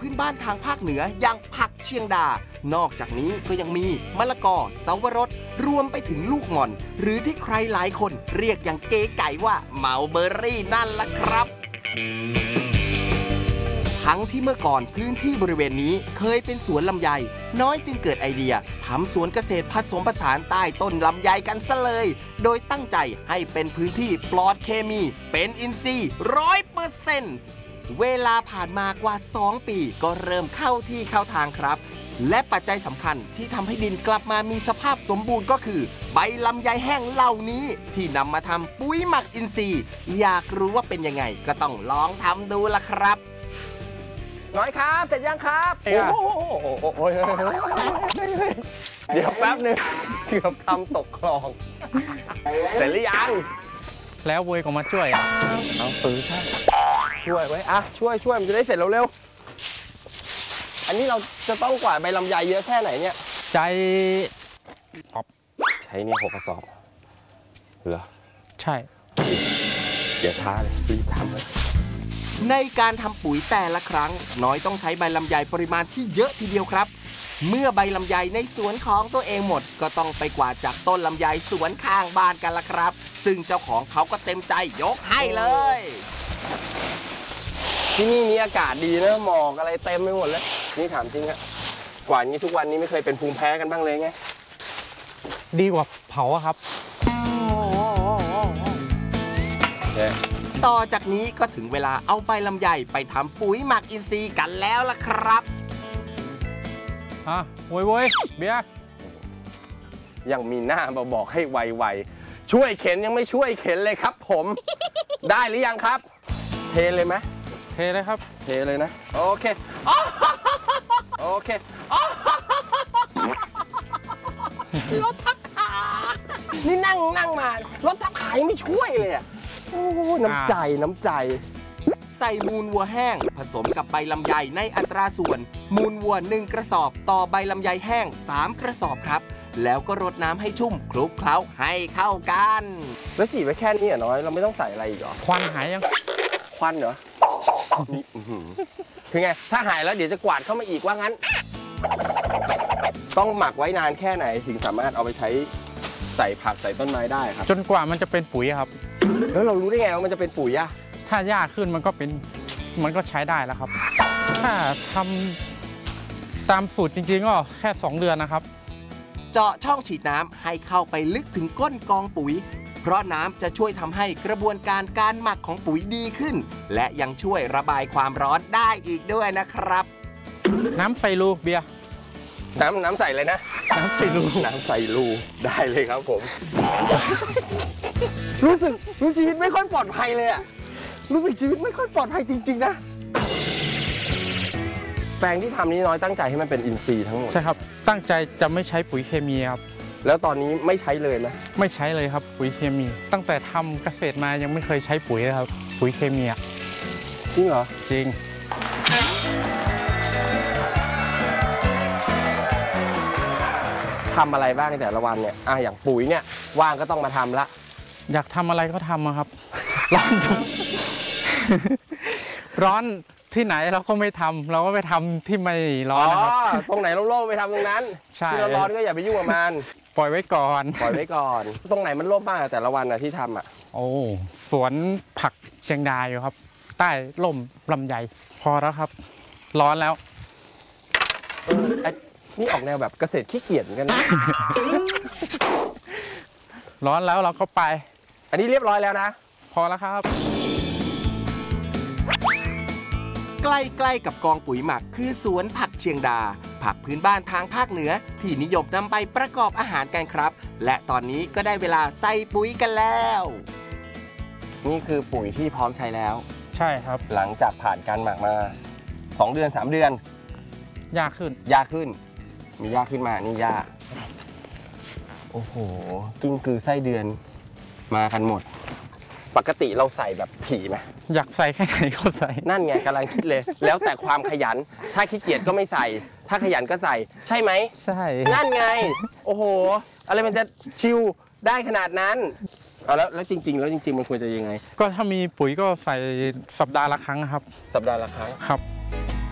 พื้นบ้านทางภาคเหนืออย่างผักเชียงดานอกจากนี้ก็ยังมีมะละกอเสาวรสรวมไปถึงลูกหม่อนหรือที่ใครหลายคนเรียกอย่างเก๋ไก๋ว่าเมาเบอร์รี่นั่นล่ะครับทั้งที่เมื่อก่อนพื้นที่บริเวณนี้เคยเป็นสวนลำไยน้อยจึงเกิดไอเดียทำสวนเกษตรผสมผสานใต้ต้นลำไยกันซะเลยโดยตั้งใจให้เป็นพื้นที่ปลอดเคมีเป็นอินทรีย์100%เวลาผ่านมากว่า 2 ปีก็เริ่มเข้าที่เข้าทางครับและปัจจัยสำคัญที่ทำให้ดินกลับมามีสภาพสมบูรณ์ก็คือใบลำไยแห้งเหล่านี้ที่นำมาทำปุ๋ยหมักอินทรีย์อยากรู้ว่าเป็นยังไงก็ต้องลองทำดูล่ะครับน้อยครับเสร็จยังครับโอ้ยเดี๋ยวแป๊บนึงเกือบทำตกคลองเสร็จหรือยังแล้วเวยก็มาช่วยเอาใช่ช่วยไว้อะช่วยมันจะได้เสร็จเร็วๆอันนี้เราจะต้องกวาดใบลำไยเยอะแค่ไหนเนี่ยใช้นี่6 กระสอบเหรอใช่อย่าช้าเลยรีบทำเลยในการทำปุ๋ยแต่ละครั้งน้อยต้องใช้ใบลำไยปริมาณที่เยอะทีเดียวครับเมื่อใบลำไยในสวนของตัวเองหมดก็ต้องไปกวาดจากต้นลำไยสวนข้างบ้านกันละครับซึ่งเจ้าของเขาก็เต็มใจยกให้เลยที่นี่อากาศดีนะหมอกอะไรเต็มไปหมดเลยนี่ถามจริงอะกวาดนี้ทุกวันนี้ไม่เคยเป็นภูมิแพ้กันบ้างเลยไงดีกว่าเผาครับต่อจากนี้ก็ถึงเวลาเอาใบลำไยไปทำปุ๋ยหมักอินทรีย์กันแล้วล่ะครับโวยเบียร์ยังมีหน้ามาบอกให้ไวๆช่วยเข็นยังไม่ช่วยเข็นเลยครับผมได้หรือยังครับเทเลยไหมเทเลยครับเทเลยนะโอเคโอเครถทับขานี่นั่งมารถทับขายังไม่ช่วยเลยอ่ะโอ้น้ำใจใส่มูลวัวแห้งผสมกับใบลำไยในอัตราส่วนมูลวัว1 กระสอบต่อใบลำไยแห้ง3 กระสอบครับแล้วก็รดน้ำให้ชุ่มคลุกเคล้าให้เข้ากันแล้วฉีดไว้แค่นี้น้อยเราไม่ต้องใส่อะไรอีกหรอควันหายยังควันเหรอคือไงถ้าหายแล้วเดี๋ยวจะกวาดเข้ามาอีกว่างั้นต้องหมักไว้นานแค่ไหนถึงสามารถเอาไปใช้ใส่ผักใส่ต้นไม้ได้ครับจนกว่ามันจะเป็นปุ๋ยครับแล้วเรารู้ได้ไงว่ามันจะเป็นปุ๋ยอะถ้ายากขึ้นมันก็ใช้ได้แล้วครับถ้าทำตามสูตรจริงๆก็แค่2 เดือนนะครับเจาะช่องฉีดน้ำให้เข้าไปลึกถึงก้นกองปุ๋ยเพราะน้ำจะช่วยทำให้กระบวนการหมักของปุ๋ยดีขึ้นและยังช่วยระบายความร้อนได้อีกด้วยนะครับน้ำใส่รูเบียร์น้ำใส่เลยนะน้ำใส่รูได้เลยครับผมรู้ชีวิตไม่ค่อยปลอดภัยเลยอะรู้สึกชีวิตไม่ค่อยปลอดภัยจริงๆนะแปลงที่ทำนี้น้อยตั้งใจให้มันเป็นอินทรีย์ทั้งหมดใช่ครับตั้งใจจะไม่ใช้ปุ๋ยเคมีครับแล้วตอนนี้ไม่ใช้เลยไหมไม่ใช้เลยครับปุ๋ยเคมีตั้งแต่ทำเกษตรมายังไม่เคยใช้ปุ๋ยเลยครับปุ๋ยเคมีอะจริงเหรอจริงทำอะไรบ้างในแต่ละวันเนี่ยอย่างปุ๋ยเนี่ยว่างก็ต้องมาทำละอยากทำอะไรก็ทำครับร้อนที่ไหนเราก็ไม่ทำเราก็ไปทำที่ไม่ร้อนนะครับตรงไหนโล่งๆไปทำตรงนั้นที่ร้อนก็อย่าไปยุ่งกับมันปล่อยไว้ก่อนตรงไหนมันร่มบ้างแต่ละวันที่ทำโอ้สวนผักเชียงดาอยู่ครับใต้ร่มลำไยพอแล้วครับร้อนแล้วนี่ออกแนวแบบเกษตรขี้เกียจเหมือนกันนะร้อนแล้วเราก็ไปอันนี้เรียบร้อยแล้วนะพอแล้วครับใกล้ๆกับกองปุ๋ยหมักคือสวนผักเชียงดาผักพื้นบ้านทางภาคเหนือที่นิยมนำไปประกอบอาหารกันครับและตอนนี้ก็ได้เวลาใส่ปุ๋ยกันแล้วนี่คือปุ๋ยที่พร้อมใช้แล้วใช่ครับหลังจากผ่านการหมักมา2 เดือน3 เดือนยากขึ้นมีหญ้าขึ้นมานี่หญ้าโอ้โหกิ้งกือไส้เดือนมากันหมดปกติเราใส่แบบถี่ไหมอยากใส่แค่ไหนก็ใส่นั่นไงกำลังคิดเลยแล้วแต่ความขยันถ้าขี้เกียจก็ไม่ใส่ถ้าขยันก็ใส่ใช่ไหมใช่นั่นไงโอ้โหอะไรมันจะชิลได้ขนาดนั้นแล้วจริงๆมันควรจะยังไงก็ถ้ามีปุ๋ยก็ใส่สัปดาห์ละครั้งครับสัปดาห์ละครั้งครับ